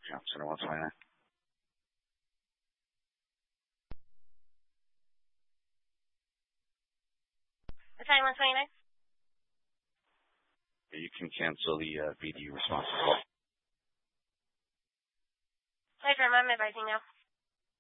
Yeah, Center 129. Battalion 129. You can cancel the BD response call. Hi, firm. I'm advising now.